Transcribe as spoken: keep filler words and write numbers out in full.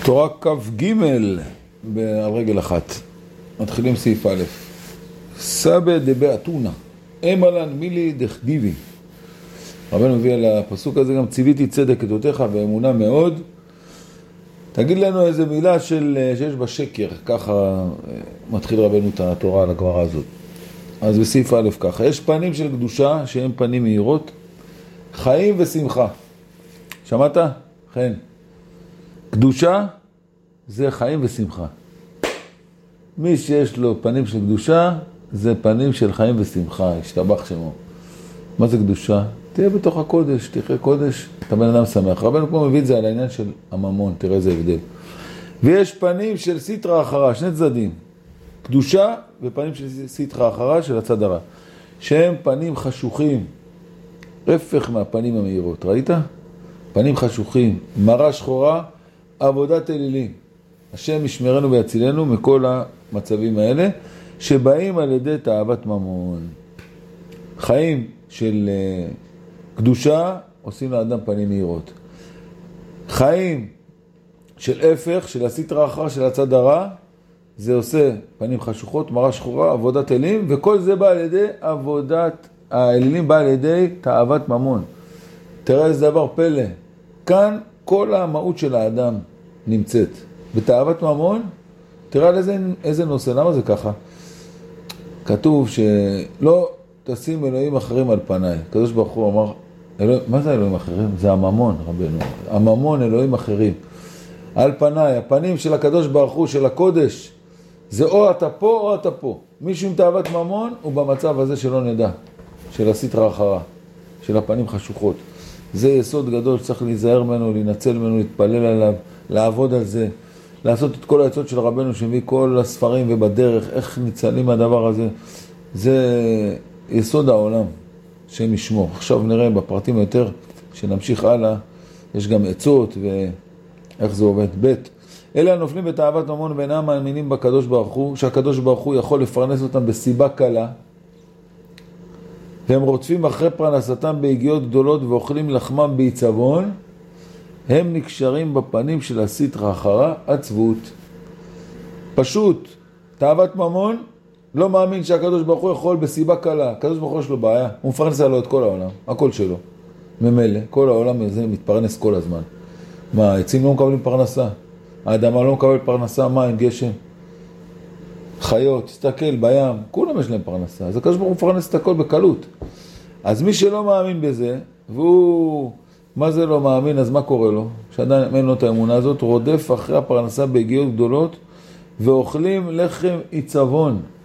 תורה כ"ג על רגל אחת. מתחילים סעיף א'. סבא דבאתונה, אמלן מילי דכדיבי. רבנו מביא על הפסוק הזה גם ציוויתי צדק עדותיך ואמונה מאוד. תגיד לנו איזה מילה של, שיש בה שקר, ככה מתחיל רבנו את התורה על הגמרא הזאת. אז בסעיף א' ככה, יש פנים של קדושה שהם פנים מהירות, חיים ושמחה. שמעת? כן. קדושה זה חיים ושמחה. מי שיש לו פנים של קדושה זה פנים של חיים ושמחה, השתבח שמו. מה זה קדושה? תהיה בתוך הקודש, תחיה קודש, אתה בן אדם שמח. רבנו פה מביא את זה על העניין של הממון, תראה איזה הבדל. ויש פנים של סטרא אחרא, שני צדדים. קדושה ופנים של סטרא אחרא של הצד הרע. שהם פנים חשוכים, הפך מהפנים המהירות. ראית? פנים חשוכים, מראה שחורה, עבודת אלילים. השם ישמרנו ויצילנו מכל המצבים האלה, שבאים על ידי תאוות ממון. חיים של uh, קדושה עושים לאדם פנים מהירות. חיים של הפך, של הסטרא אחרא, של הצד הרע, זה עושה פנים חשוכות, מראה שחורה, עבודת אלילים, וכל זה בא על ידי עבודת, האלילים בא על ידי תאוות ממון. תראה איזה דבר פלא. כאן כל המהות של האדם נמצאת. בתאוות ממון, תראה על איזה, איזה נושא, למה זה ככה? כתוב שלא תשים אלוהים אחרים על פניי. הקדוש ברוך הוא אמר, אלוה, מה זה אלוהים אחרים? זה הממון, רבנו. הממון, אלוהים אחרים. על פניי, הפנים של הקדוש ברוך הוא, של הקודש, זה או אתה פה או אתה פה. מישהו עם תאוות ממון הוא במצב הזה שלא נדע, של הסטרא אחרא, של הפנים חשוכות. זה יסוד גדול שצריך להיזהר ממנו, להינצל ממנו, להתפלל עליו, לעבוד על זה, לעשות את כל העצות של רבנו שמביא כל הספרים ובדרך, איך ניצלים מהדבר הזה. זה יסוד העולם שהם ישמור. עכשיו נראה בפרטים יותר, שנמשיך הלאה, יש גם עצות ואיך זה עובד. ב' אלה הנופלים בתאוות ממון ואינם מאמינים בקדוש ברוך הוא, שהקדוש ברוך הוא יכול לפרנס אותם בסיבה קלה, והם רודפים אחרי פרנסתם בהגיעות גדולות ואוכלים לחמם בעיצבון, הם נקשרים בפנים של הסטרא אחרא, עצבות. פשוט, תאוות ממון, לא מאמין שהקדוש ברוך הוא יכול בסיבה קלה. הקדוש ברוך הוא יש לו בעיה, הוא מפרנס עליו את כל העולם, הכל שלו. ממילא, כל העולם הזה מתפרנס כל הזמן. מה, העצים לא מקבלים פרנסה? האדמה לא מקבל פרנסה, מים, גשם? חיות, תסתכל בים, כולם יש להם פרנסה. אז הקדוש ברוך הוא מפרנס את הכל בקלות. אז מי שלא מאמין בזה, והוא, מה זה לא מאמין, אז מה קורה לו? שעדיין אין לו את האמונה הזאת, רודף אחרי הפרנסה בהגיעות גדולות, ואוכלים לחם עיצבון.